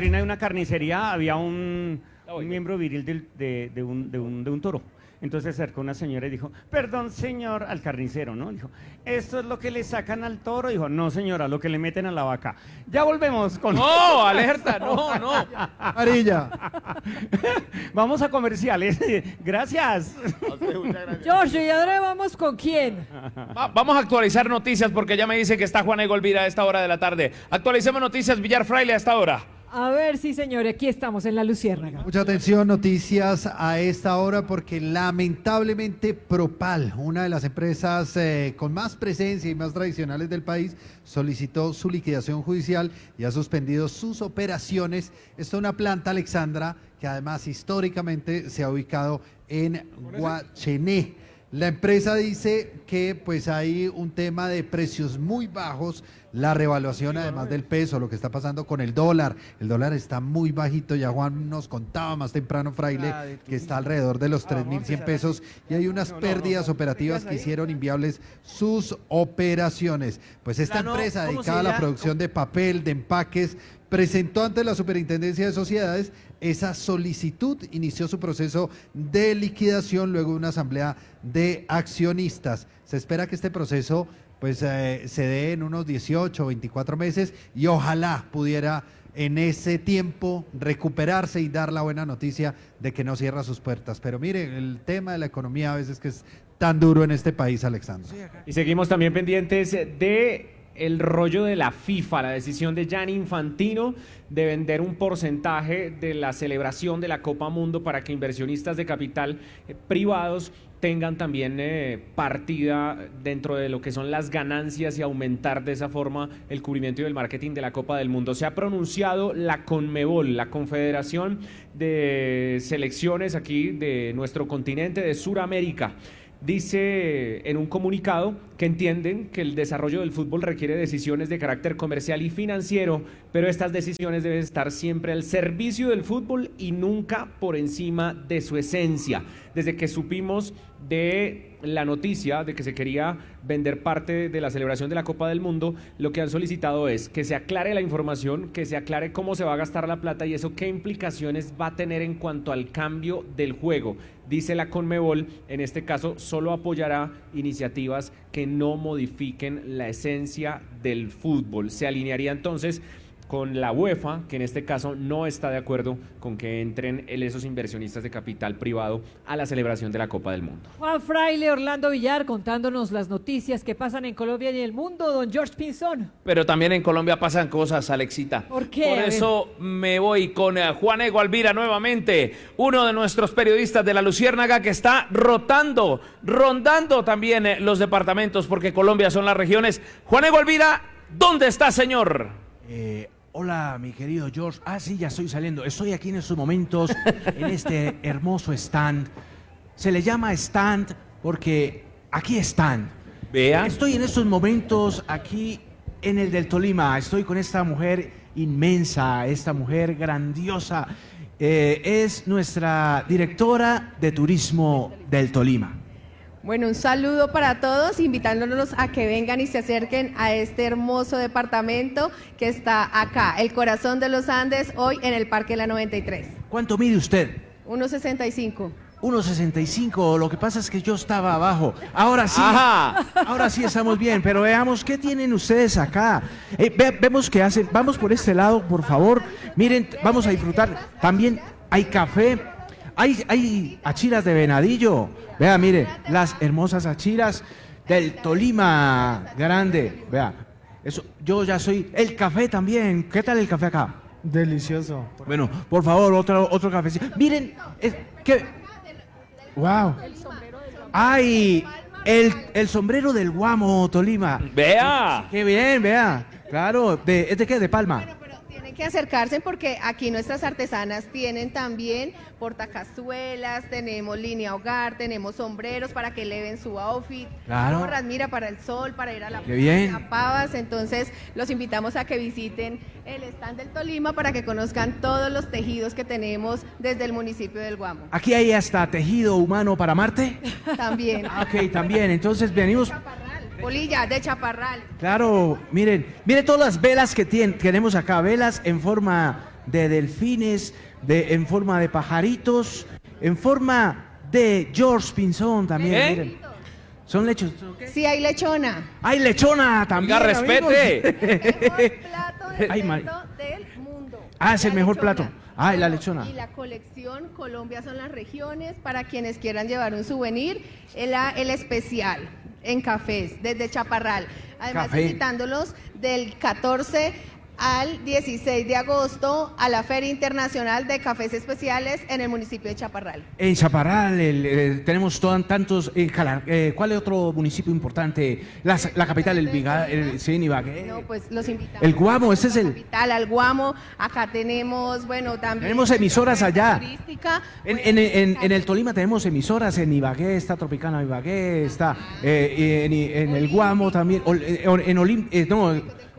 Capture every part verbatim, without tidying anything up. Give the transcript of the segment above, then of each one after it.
vitrina de una carnicería había un, un miembro viril del- de, de un, de, un, de un toro. Entonces se acercó una señora y dijo, perdón señor, al carnicero, ¿no? Dijo, ¿esto es lo que le sacan al toro? Dijo, no señora, lo que le meten a la vaca. Ya volvemos con... No, alerta, no, no. Amarilla. Vamos a comerciales. Gracias. George, ¿y ahora vamos con quién? Va- vamos a actualizar noticias porque ya me dice que está Juan Ego Elvira a esta hora de la tarde. Actualicemos noticias, Villar Fraile, a esta hora. A ver, sí, señor, aquí estamos en La Luciérnaga. Mucha atención, noticias a esta hora porque lamentablemente Propal, una de las empresas eh, con más presencia y más tradicionales del país, solicitó su liquidación judicial y ha suspendido sus operaciones. Esta es una planta, Alexandra, que además históricamente se ha ubicado en Guachené. La empresa dice que pues hay un tema de precios muy bajos, la revaluación además del peso, lo que está pasando con el dólar. El dólar está muy bajito, ya Juan nos contaba más temprano, Fraile, que está alrededor de los tres mil cien pesos y hay unas pérdidas operativas que hicieron inviables sus operaciones. Pues esta Plano, empresa ¿cómo dedicada a se la llama? producción de papel, de empaques, presentó ante la Superintendencia de Sociedades esa solicitud, inició su proceso de liquidación luego de una asamblea de accionistas. Se espera que este proceso pues eh, se dé en unos dieciocho o veinticuatro meses y ojalá pudiera en ese tiempo recuperarse y dar la buena noticia de que no cierra sus puertas. Pero mire, el tema de la economía a veces que es tan duro en este país, Alexandra. Y seguimos también pendientes de el rollo de la FIFA, la decisión de Gianni Infantino de vender un porcentaje de la celebración de la Copa Mundo para que inversionistas de capital eh, privados tengan también eh, partida dentro de lo que son las ganancias y aumentar de esa forma el cubrimiento y el marketing de la Copa del Mundo. Se ha pronunciado la CONMEBOL, la Confederación de Selecciones aquí de nuestro continente, de Sudamérica. Dice en un comunicado que entienden que el desarrollo del fútbol requiere decisiones de carácter comercial y financiero, pero estas decisiones deben estar siempre al servicio del fútbol y nunca por encima de su esencia. Desde que supimos de la noticia de que se quería vender parte de la celebración de la Copa del Mundo, lo que han solicitado es que se aclare la información, que se aclare cómo se va a gastar la plata y eso qué implicaciones va a tener en cuanto al cambio del juego. Dice la CONMEBOL, en este caso, solo apoyará iniciativas que no modifiquen la esencia del fútbol. Se alinearía entonces con la UEFA, que en este caso no está de acuerdo con que entren esos inversionistas de capital privado a la celebración de la Copa del Mundo. Juan Fraile, Orlando Villar, contándonos las noticias que pasan en Colombia y en el mundo. Don George Pinzón. Pero también en Colombia pasan cosas, Alexita. ¿Por qué? Por A ver. eso me voy con eh, Juan Ego Alvira nuevamente, uno de nuestros periodistas de La Luciérnaga que está rotando, rondando también eh, los departamentos, porque Colombia son las regiones. Juan Ego Alvira, ¿dónde está, señor? Eh, hola, mi querido George. Ah, sí, ya estoy saliendo. Estoy aquí en estos momentos, en este hermoso stand. Se le llama stand porque aquí están. Vea. Estoy en estos momentos aquí en el del Tolima. Estoy con esta mujer inmensa, esta mujer grandiosa. Eh, es nuestra directora de turismo del Tolima. Bueno, un saludo para todos, invitándolos a que vengan y se acerquen a este hermoso departamento que está acá, el corazón de los Andes, hoy en el Parque La noventa y tres. ¿Cuánto mide usted? uno sesenta y cinco. uno sesenta y cinco, lo que pasa es que yo estaba abajo. Ahora sí, Ajá. ahora sí estamos bien, pero veamos qué tienen ustedes acá. Eh, ve- vemos que hacen, vamos por este lado, por favor. Miren, vamos a disfrutar. También hay café, hay, hay achiras de venadillo. Vea, mire, las hermosas achiras del Tolima grande. Vea, eso, yo ya soy. El café también. ¿Qué tal el café acá? Delicioso. Bueno, por favor, otro, otro cafecito. Miren, es, que. ¡Wow! ¡Ay! El, el sombrero del Guamo, Tolima. Vea. ¡Qué bien, vea! Claro, de, ¿es de qué? ¿De palma? Tienen que acercarse porque aquí nuestras artesanas tienen también portacazuelas, tenemos línea hogar, tenemos sombreros para que eleven su outfit, Claro. gorras, mira, para el sol, para ir a la Qué bien. a Pavas. Entonces los invitamos a que visiten el stand del Tolima para que conozcan todos los tejidos que tenemos desde el municipio del Guamo. Aquí hay hasta tejido humano para Marte. También. Ah, ok, también. Entonces venimos. Polilla de chaparral. Claro, miren, miren todas las velas que tienen, tenemos acá, velas en forma de delfines, de, en forma de pajaritos, en forma de George Pinzón también. ¿Eh? Miren. Son lechos. Sí, hay lechona. ¡Hay lechona también! Oiga, respete. El mejor plato de Ay, cerdo Mari. del mundo. Ah, es el La mejor lechona. plato. Ah, la Bueno, lechona. Y la colección Colombia son las regiones para quienes quieran llevar un souvenir. El, el especial en cafés desde Chaparral. Además, Café. invitándolos del catorce al dieciséis de agosto a la Feria Internacional de Cafés Especiales en el municipio de Chaparral. En Chaparral el, eh, tenemos todan- tantos. eh, Calar- eh, ¿Cuál es otro municipio importante? La, la capital, el Viga, el, sí, en Ibagué. No, pues los invitamos. El Guamo, ese es a la el- capital, al Guamo. Acá tenemos, bueno, también. Tenemos emisoras allá. Turística. En, Pues, en- en- en el Tolima tenemos emisoras, en Ibagué está Tropicana Ibagué, está eh, en, en el Guamo también, ol- eh, en Olim, eh, no,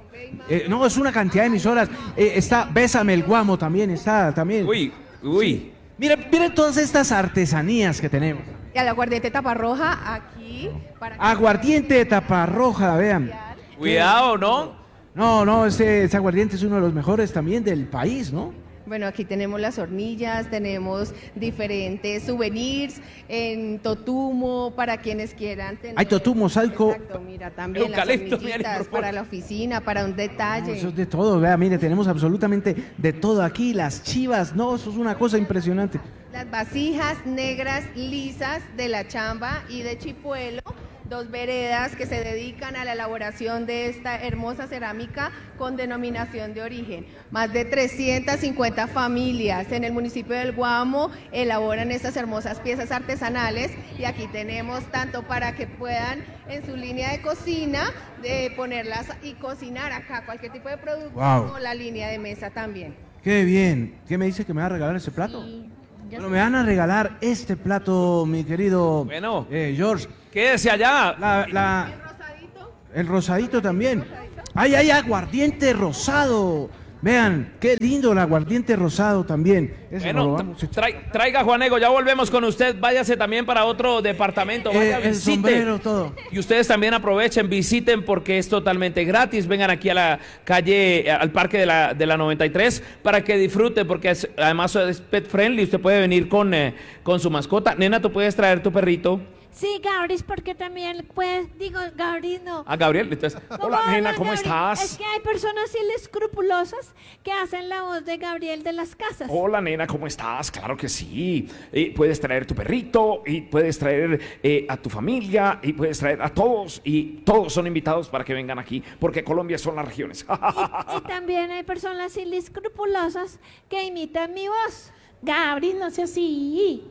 eh, no, es una cantidad de emisoras, eh, está Bésame el Guamo también, está también. Uy, uy. Miren, miren todas estas artesanías que tenemos. Y al aguardiente taparroja aquí. Para que- Aguardiente de taparroja, vean. Cuidado, ¿no? No, no, ese, ese aguardiente es uno de los mejores también del país, ¿no? Bueno, aquí tenemos las hornillas, tenemos diferentes souvenirs en totumo para quienes quieran tener. Hay totumo, salco. Exacto, mira, también las Eucalipto, mira, hornillitas por favor. para la oficina, para un detalle. Eso es de todo, vea, mire, tenemos absolutamente de todo aquí, las chivas, no, eso es una cosa impresionante. Las vasijas negras lisas de La Chamba y de Chipuelo, dos veredas que se dedican a la elaboración de esta hermosa cerámica con denominación de origen. Más de trescientas cincuenta familias en el municipio del Guamo elaboran estas hermosas piezas artesanales y aquí tenemos tanto para que puedan en su línea de cocina de ponerlas y cocinar acá cualquier tipo de producto, Wow. o la línea de mesa también. Qué bien, ¿qué me dice que me va a regalar ese plato? Bueno, me van a regalar este plato, mi querido Bueno. eh, George. Quédese allá. La, la- ¿El rosadito? el rosadito también. ¡Ay, ay, aguardiente rosado! Vean, qué lindo el aguardiente rosado también. Ese nos lo Bueno, vamos a echar. trai- traiga Juanego, ya volvemos con usted. Váyase también para otro departamento. Vaya, Eh, el visite. sombrero, todo. Y ustedes también aprovechen, visiten porque es totalmente gratis. Vengan aquí a la calle, eh, al parque de la, de la noventa y tres para que disfruten porque es- además es pet friendly. Usted puede venir con, eh, con su mascota. Nena, tú puedes traer tu perrito. Sí, Gauris, porque también, pues, digo, Gauris no. Ah, Gabriel, entonces. ¿Cómo hablan, Gauris? Es que hay personas inescrupulosas que hacen la voz de Gabriel de las casas. Hola, nena, ¿cómo estás? Claro que sí. Y puedes traer tu perrito, y puedes traer eh, a tu familia, y puedes traer a todos, y todos son invitados para que vengan aquí, porque Colombia son las regiones. Y también hay personas inescrupulosas que imitan mi voz. Gauris, no sea así.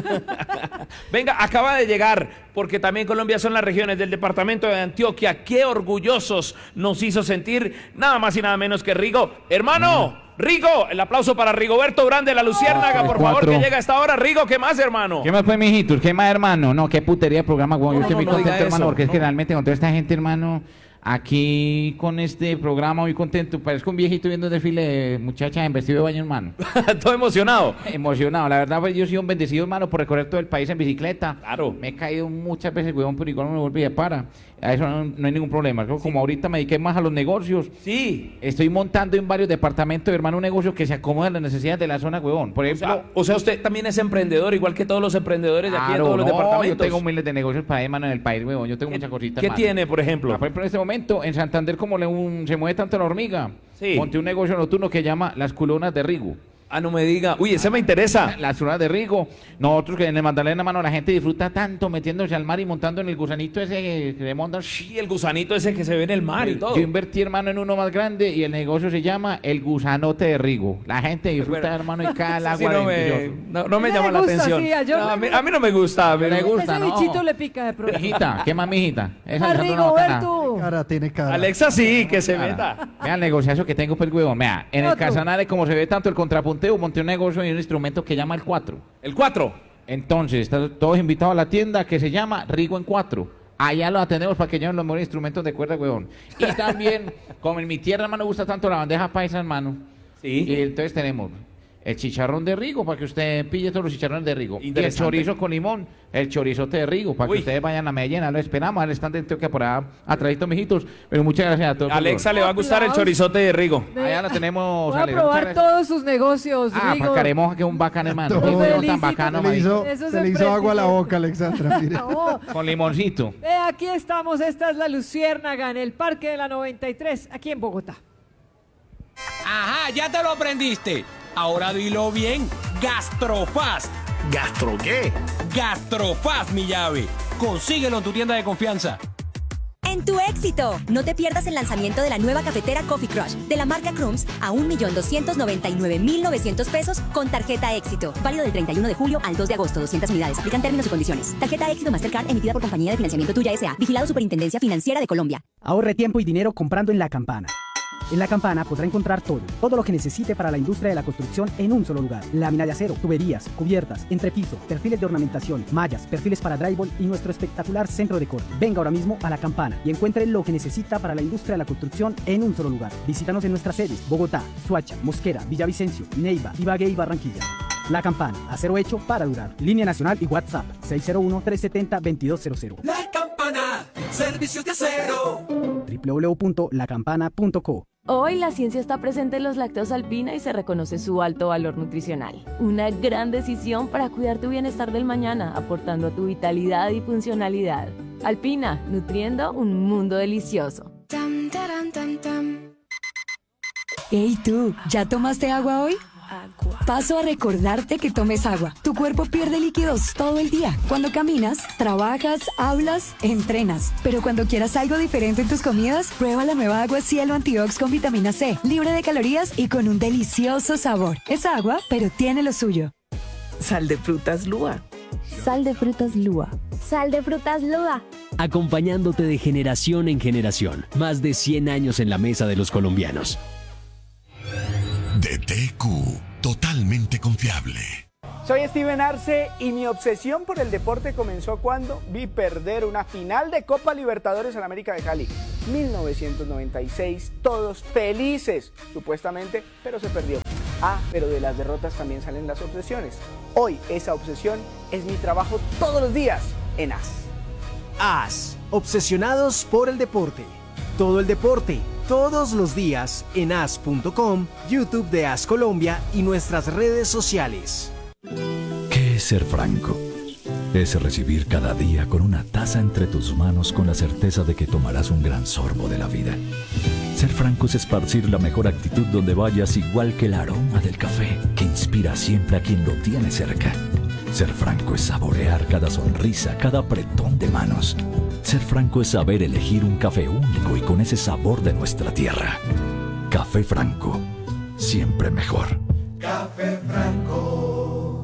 Venga, acaba de llegar, porque también Colombia son las regiones del departamento de Antioquia. Qué orgullosos nos hizo sentir nada más y nada menos que Rigo. Hermano, Rigo, el aplauso para Rigoberto Grande, la Luciérnaga, por favor, Cuatro. que llega a esta hora. Rigo, ¿qué más, hermano? ¿Qué más pues, mijitos? ¿Qué más, hermano? No, qué putería de programa, güey. Yo No, estoy no, muy no contento, diga hermano, eso, porque es que no. realmente con toda esta gente, hermano, aquí con este programa muy contento. Parezco un viejito viendo el desfile de muchachas en vestido de baño, hermano. Todo emocionado. Emocionado. La verdad, pues yo soy un bendecido, hermano, por recorrer todo el país en bicicleta. Claro. Me he caído muchas veces, weón, pero igual no me vuelve y para. A eso no, no hay ningún problema. Creo que Como ahorita me dediqué más a los negocios, Sí. estoy montando en varios departamentos, hermano, un negocio que se acomoda a las necesidades de la zona, weón. Por O ejemplo... sea, o sea, usted también es emprendedor, igual que todos los emprendedores de aquí de Claro, todos los no, departamentos. yo tengo miles de negocios para ahí, mano, en el país, weón. Yo tengo muchas cositas, ¿Qué mano. tiene, por ejemplo? Por ejemplo, en este momento, en Santander, como le un- se mueve tanto la hormiga, Sí. monté un negocio nocturno que llama Las Culonas de Rigo. Ah, no me diga. Uy, ese me interesa. Las Culonas de Rigo. Nosotros que en el Magdalena, mano, la gente disfruta tanto metiéndose al mar y montando en el gusanito ese que se monta. Sí, el gusanito ese que se ve en el mar y todo. Yo invertí, hermano, en uno más grande y el negocio se llama El Gusanote de Rigo. La gente disfruta, Bueno, hermano, y cada el Sí, agua no, me, delicioso. no, no me No llama le la gusta, atención. sí, a yo- No, a, mí, a mí no me gusta. Me pero- gusta, Ese no. bichito le pica de pronto. Mijita, ¿qué más, mijita? Esa ¡A Alejandra no bacana. Rigoberto! Cara, tiene cara. Alexa sí, que se Cara, meta. Vea el negociazo que tengo, pues, huevón. Vea, en el Otro. Casanare, como se ve tanto el contrapunteo, monté un negocio y un instrumento que llama el cuatro. El cuatro. Entonces, están todos invitados a la tienda que se llama Rigo en cuatro. Allá lo atendemos para que lleven los mejores instrumentos de cuerda, huevón. Y también, como en mi tierra, hermano, gusta tanto la bandeja paisa, hermano. Y Sí. entonces tenemos el chicharrón de Rigo, para que usted pille todos los chicharrones de Rigo. Y el Interesante. chorizo con limón, el chorizote de Rigo, para Uy. que ustedes vayan a Medellín. Lo esperamos, al stand de Antioquia por allá, atrasito, mijitos. Pero muchas gracias a todos. por Alexa todo. le va a gustar el chorizote de Rigo. Allá lo tenemos. Voy a Ale, probar muchas gracias. todos sus negocios, Ah, Rigo. para Caremoja, que es un bacán, hermano. Todo. Qué bueno tan Felicito, bacano, Se le hizo, Eso es se le hizo agua a la emprendimiento. boca, Alexandra. Mire. No. Con limoncito. Ve, aquí estamos, esta es la Luciérnaga en el Parque de la noventa y tres, aquí en Bogotá. Ajá, ya te lo aprendiste. Ahora dilo bien. Gastrofast. ¿Gastro qué? Gastrofast, mi llave. Consíguelo en tu tienda de confianza. En tu éxito, no te pierdas el lanzamiento de la nueva cafetera Coffee Crush de la marca Crumbs a un millón doscientos noventa y nueve mil novecientos pesos con tarjeta éxito. Válido del treinta y uno de julio al dos de agosto, doscientas unidades. Aplican términos y condiciones. Tarjeta éxito Mastercard emitida por Compañía de Financiamiento Tuya S A. Vigilado Superintendencia Financiera de Colombia. Ahorre tiempo y dinero comprando en La Campana. En La Campana podrá encontrar todo, todo lo que necesite para la industria de la construcción en un solo lugar. Lámina de acero, tuberías, cubiertas, entrepiso, perfiles de ornamentación, mallas, perfiles para drywall y nuestro espectacular centro de corte. Venga ahora mismo a La Campana y encuentre lo que necesita para la industria de la construcción en un solo lugar. Visítanos en nuestras sedes: Bogotá, Soacha, Mosquera, Villavicencio, Neiva, Ibagué y Barranquilla. La Campana, acero hecho para durar. Línea nacional y WhatsApp seis cero uno, tres siete cero, dos dos cero cero. La Campana, servicios de acero. doble u doble u doble u punto la campana punto co. Hoy la ciencia está presente en los lácteos Alpina y se reconoce su alto valor nutricional. Una gran decisión para cuidar tu bienestar del mañana, aportando a tu vitalidad y funcionalidad. Alpina, nutriendo un mundo delicioso. Tam, taram, tam, tam. Hey tú, ¿ya tomaste agua hoy? Paso a recordarte que tomes agua. Tu cuerpo pierde líquidos todo el día. Cuando caminas, trabajas, hablas, entrenas. Pero cuando quieras algo diferente en tus comidas, prueba la nueva agua Cielo Antiox con vitamina C, libre de calorías y con un delicioso sabor. Es agua, pero tiene lo suyo. Sal de frutas Lua. Sal de frutas Lua. Sal de frutas Lua. Acompañándote de generación en generación. Más de cien años en la mesa de los colombianos. D T Q, totalmente confiable. Soy Steven Arce y mi obsesión por el deporte comenzó cuando vi perder una final de Copa Libertadores en América de Cali. mil novecientos noventa y seis, todos felices, supuestamente, pero se perdió. Ah, pero de las derrotas también salen las obsesiones. Hoy esa obsesión es mi trabajo todos los días en A S. A S, obsesionados por el deporte. Todo el deporte, todos los días en A S punto com, YouTube de A S Colombia y nuestras redes sociales. ¿Qué es ser franco? Es recibir cada día con una taza entre tus manos con la certeza de que tomarás un gran sorbo de la vida. Ser franco es esparcir la mejor actitud donde vayas, igual que el aroma del café que inspira siempre a quien lo tiene cerca. Ser franco es saborear cada sonrisa, cada apretón de manos. Ser franco es saber elegir un café único y con ese sabor de nuestra tierra. Café Franco, siempre mejor. Café Franco.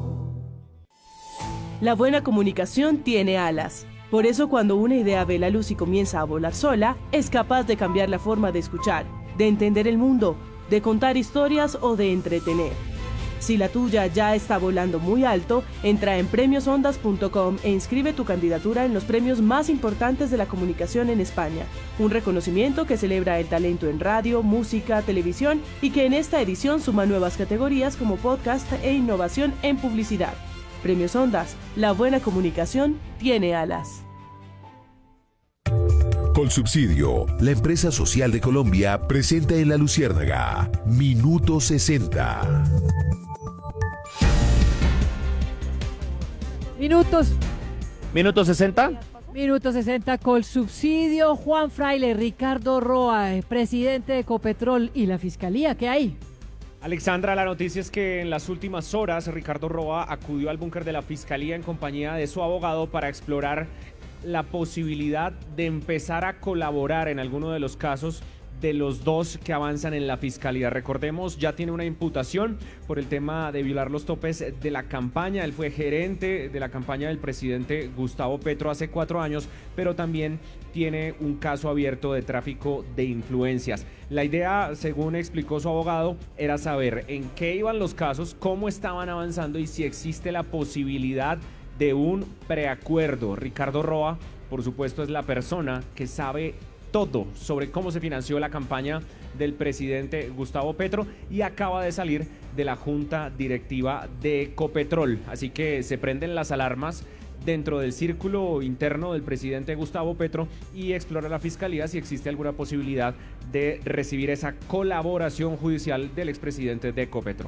La buena comunicación tiene alas. Por eso cuando una idea ve la luz y comienza a volar sola, es capaz de cambiar la forma de escuchar, de entender el mundo, de contar historias o de entretener. Si la tuya ya está volando muy alto, entra en premios ondas punto com e inscribe tu candidatura en los premios más importantes de la comunicación en España. Un reconocimiento que celebra el talento en radio, música, televisión y que en esta edición suma nuevas categorías como podcast e innovación en publicidad. Premios Ondas, la buena comunicación tiene alas. Colsubsidio, la empresa social de Colombia, presenta en La Luciérnaga Minuto sesenta. Minutos. Minuto sesenta. Minuto sesenta, Colsubsidio, Juan Fraile, Ricardo Roa, presidente de Ecopetrol y la Fiscalía. ¿Qué hay? Alexandra, la noticia es que en las últimas horas Ricardo Roa acudió al búnker de la Fiscalía en compañía de su abogado para explorar la posibilidad de empezar a colaborar en alguno de los casos de los dos que avanzan en la Fiscalía. Recordemos, ya tiene una imputación por el tema de violar los topes de la campaña. Él fue gerente de la campaña del presidente Gustavo Petro hace cuatro años, pero también tiene un caso abierto de tráfico de influencias. La idea, según explicó su abogado, era saber en qué iban los casos, cómo estaban avanzando y si existe la posibilidad de un preacuerdo. Ricardo Roa, por supuesto, es la persona que sabe todo sobre cómo se financió la campaña del presidente Gustavo Petro y acaba de salir de la Junta Directiva de Ecopetrol. Así que se prenden las alarmas dentro del círculo interno del presidente Gustavo Petro y explora la fiscalía si existe alguna posibilidad de recibir esa colaboración judicial del expresidente de Ecopetrol.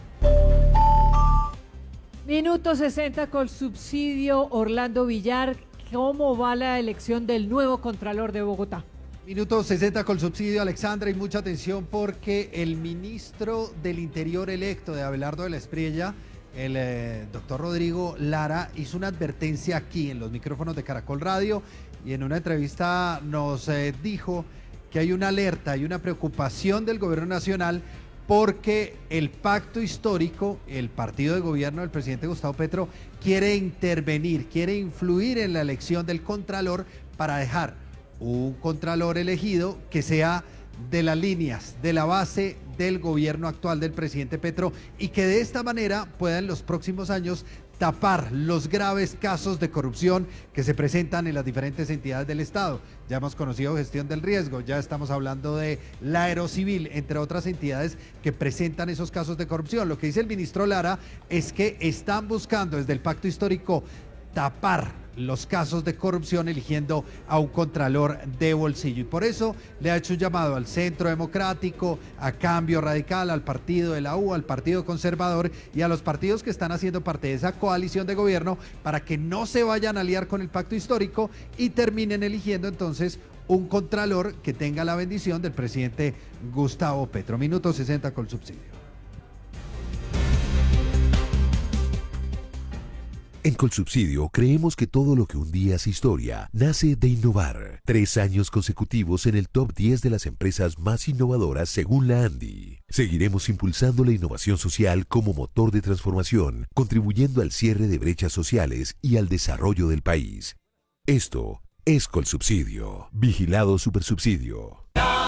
Minuto sesenta con subsidio. Orlando Villar, ¿cómo va la elección del nuevo Contralor de Bogotá? Minuto sesenta con subsidio, Alexandra, y mucha atención porque el ministro del Interior electo de Abelardo de la Espriella, el eh, doctor Rodrigo Lara, hizo una advertencia aquí en los micrófonos de Caracol Radio y en una entrevista nos eh, dijo que hay una alerta y una preocupación del gobierno nacional porque el pacto histórico, el partido de gobierno del presidente Gustavo Petro, quiere intervenir, quiere influir en la elección del Contralor para dejar un Contralor elegido que sea de las líneas, de la base del gobierno actual del presidente Petro y que de esta manera pueda en los próximos años tapar los graves casos de corrupción que se presentan en las diferentes entidades del Estado. Ya hemos conocido gestión del riesgo, ya estamos hablando de la Aerocivil, entre otras entidades que presentan esos casos de corrupción. Lo que dice el ministro Lara es que están buscando desde el pacto histórico tapar los casos de corrupción eligiendo a un contralor de bolsillo. Y por eso le ha hecho un llamado al Centro Democrático, a Cambio Radical, al partido de la U, al Partido Conservador y a los partidos que están haciendo parte de esa coalición de gobierno para que no se vayan a aliar con el pacto histórico y terminen eligiendo entonces un contralor que tenga la bendición del presidente Gustavo Petro. Minuto sesenta con subsidio. En Colsubsidio creemos que todo lo que un día es historia nace de innovar. Tres años consecutivos en el top diez de las empresas más innovadoras según la ANDI. Seguiremos impulsando la innovación social como motor de transformación, contribuyendo al cierre de brechas sociales y al desarrollo del país. Esto es Colsubsidio. Vigilado Supersubsidio.